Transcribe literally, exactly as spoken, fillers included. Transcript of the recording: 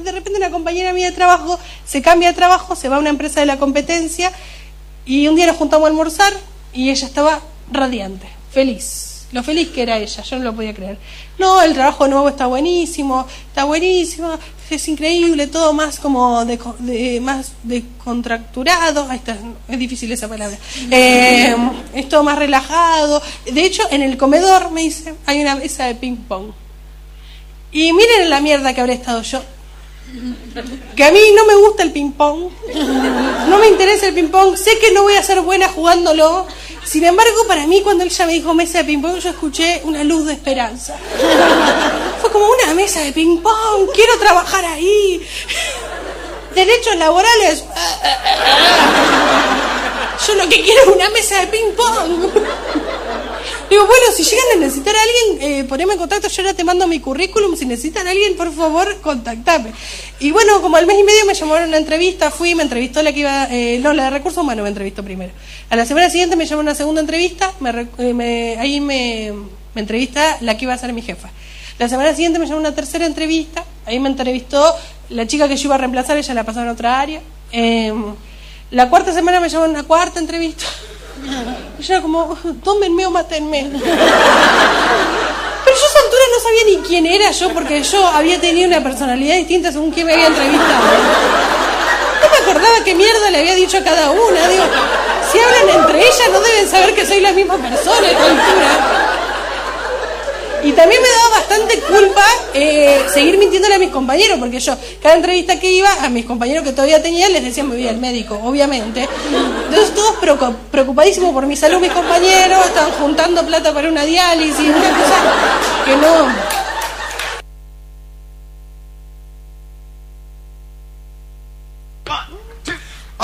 Y de repente una compañera mía de trabajo se cambia de trabajo, se va a una empresa de la competencia y un día nos juntamos a almorzar y ella estaba radiante, feliz. Lo feliz que era ella, yo no lo podía creer. No, el trabajo nuevo está buenísimo, está buenísimo, es increíble, todo más como de, de más descontracturado. Ahí está, es difícil esa palabra. Eh, es todo más relajado. De hecho, en el comedor, me dice, hay una mesa de ping pong. Y miren la mierda que habré estado yo. Que a mí no me gusta el ping pong, no me interesa el ping pong, sé que no voy a ser buena jugándolo. Sin embargo, para mí, cuando ella me dijo mesa de ping pong, yo escuché una luz de esperanza. Fue como una mesa de ping pong, quiero trabajar ahí. Derechos laborales. Yo lo que quiero es una mesa de ping pong. Digo, bueno, si llegan a necesitar a alguien, eh, poneme en contacto, yo ahora te mando mi currículum, si necesitan a alguien, por favor, contactame. Y bueno, como al mes y medio me llamaron a una entrevista, fui, me entrevistó la que iba, eh, no, la de recursos humanos me entrevistó primero. A la semana siguiente me llamó a una segunda entrevista, me, eh, me, ahí me, me entrevista la que iba a ser mi jefa. La semana siguiente me llamó a una tercera entrevista, ahí me entrevistó la chica que yo iba a reemplazar, ella la pasaron a otra área. Eh, la cuarta semana me llamó a una cuarta entrevista. Y yo era como, tómenme o mátenme. Pero yo a esa altura no sabía ni quién era yo, porque yo había tenido una personalidad distinta según quién me había entrevistado. No me acordaba qué mierda le había dicho a cada una. Digo, si hablan entre ellas no deben saber que soy la misma persona a esta altura. Y también me daba bastante culpa eh, seguir mintiéndole a mis compañeros, porque yo, cada entrevista que iba, a mis compañeros que todavía tenía, les decía me voy al médico, obviamente. Entonces todos preocupadísimos por mi salud, mis compañeros, estaban juntando plata para una diálisis, una cosa que no...